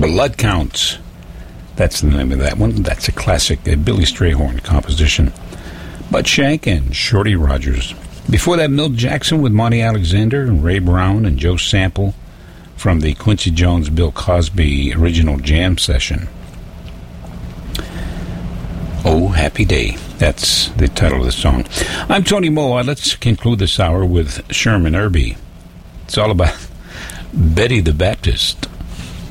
Blood Counts. That's the name of that one. That's a classic Billy Strayhorn composition. Bud Shank and Shorty Rogers. Before that, Milt Jackson with Monty Alexander and Ray Brown and Joe Sample from the Quincy Jones Bill Cosby original jam session. Oh, Happy Day. That's the title of the song. I'm Tony Moa. Let's conclude this hour with Sherman Irby. It's all about Betty the Baptist.